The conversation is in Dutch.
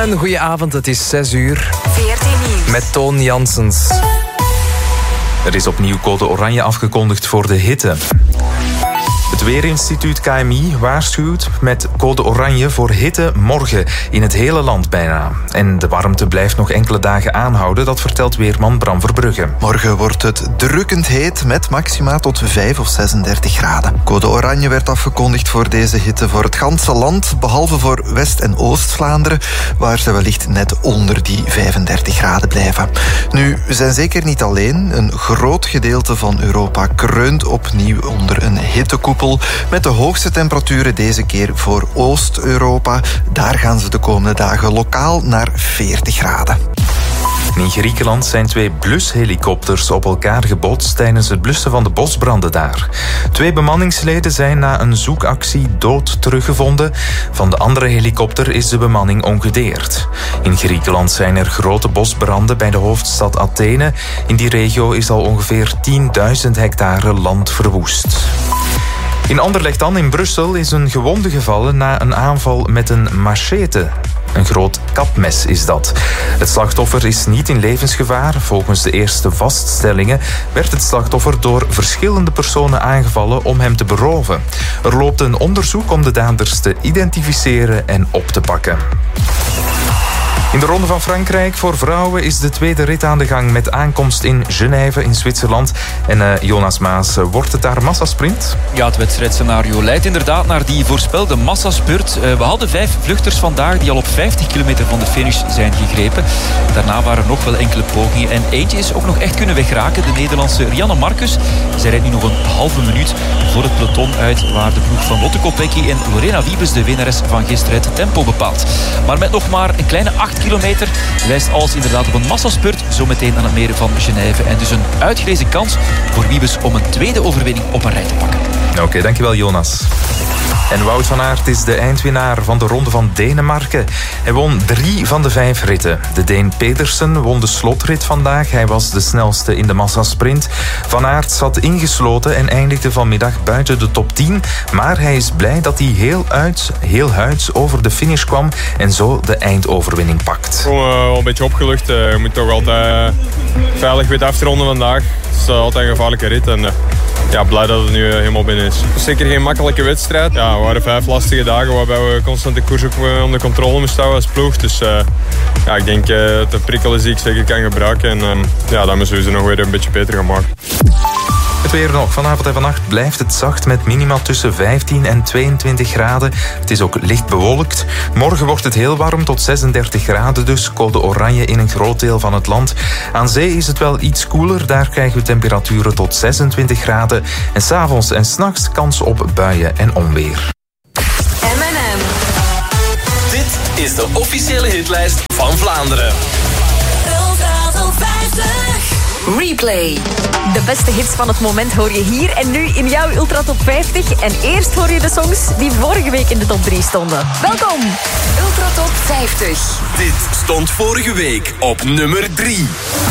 Een goeie avond, het is 6 uur. 14 nieuws. Met Toon Janssens. Er is opnieuw code oranje afgekondigd voor de hitte. Het Weerinstituut KMI waarschuwt met code oranje voor hitte morgen in het hele land bijna. En de warmte blijft nog enkele dagen aanhouden, dat vertelt weerman Bram Verbrugge. Morgen wordt het drukkend heet met maxima tot 5 of 36 graden. Code oranje werd afgekondigd voor deze hitte voor het ganse land, behalve voor West- en Oost-Vlaanderen, waar ze wellicht net onder die 35 graden blijven. Nu, we zijn zeker niet alleen. Een groot gedeelte van Europa kreunt opnieuw onder een hittekoepel, met de hoogste temperaturen deze keer voor Oost-Europa. Daar gaan ze de komende dagen lokaal naar 40 graden. In Griekenland zijn 2 blushelikopters op elkaar gebotst tijdens het blussen van de bosbranden daar. 2 bemanningsleden zijn na een zoekactie dood teruggevonden. Van de andere helikopter is de bemanning ongedeerd. In Griekenland zijn er grote bosbranden bij de hoofdstad Athene. In die regio is al ongeveer 10.000 hectare land verwoest. In Anderlecht dan, in Brussel, is een gewonde gevallen na een aanval met een machete. Een groot kapmes is dat. Het slachtoffer is niet in levensgevaar. Volgens de eerste vaststellingen werd het slachtoffer door verschillende personen aangevallen om hem te beroven. Er loopt een onderzoek om de daders te identificeren en op te pakken. In de Ronde van Frankrijk voor vrouwen is de tweede rit aan de gang met aankomst in Genève in Zwitserland. En Jonas Maas, wordt het daar massasprint? Ja, het wedstrijdscenario leidt inderdaad naar die voorspelde massaspurt. We hadden 5 vluchters vandaag die al op 50 kilometer van de finish zijn gegrepen. Daarna waren er nog wel enkele pogingen en eentje is ook nog echt kunnen wegraken. De Nederlandse Rianne Marcus. Zij rijdt nu nog een halve minuut voor het peloton uit, waar de ploeg van Lotte Kopecky en Lorena Wiebes, de winnares van gisteren, het tempo bepaalt. Maar met nog maar een kleine 8 kilometer wijst alles inderdaad op een massaspurt zometeen aan het meer van Genève. En dus een uitgelezen kans voor Wiebes om een tweede overwinning op een rij te pakken. Oké, dankjewel Jonas. En Wout van Aert is de eindwinnaar van de Ronde van Denemarken. Hij won 3 van de 5 ritten. De Deen Pedersen won de slotrit vandaag. Hij was de snelste in de massasprint. Van Aert zat ingesloten en eindigde vanmiddag buiten de top 10. Maar hij is blij dat hij heel huids over de finish kwam en zo de eindoverwinning pakt. Gewoon wel een beetje opgelucht. Je moet toch altijd veilig weten afronden vandaag. Het is altijd een gevaarlijke rit en ja, blij dat het nu helemaal binnen is. Het is zeker geen makkelijke wedstrijd. Ja, we waren 5 lastige dagen waarbij we constant de koers ook onder controle moesten houden als ploeg. Dus ja, ik denk dat de prikkel is die ik zeker kan gebruiken. En ja, dan moeten we ze nog weer een beetje beter gaan maken. Het weer nog. Vanavond en vannacht blijft het zacht met minima tussen 15 en 22 graden. Het is ook licht bewolkt. Morgen wordt het heel warm tot 36 graden, dus code oranje in een groot deel van het land. Aan zee is het wel iets koeler. Daar krijgen we temperaturen tot 26 graden. En 's avonds en 's nachts kans op buien en onweer. M&M. Dit is de officiële hitlijst van Vlaanderen. Ultra Top 50. Replay. De beste hits van het moment hoor je hier en nu in jouw Ultra Top 50. En eerst hoor je de songs die vorige week in de top 3 stonden. Welkom! Ultra Top 50. Dit stond vorige week op nummer 3.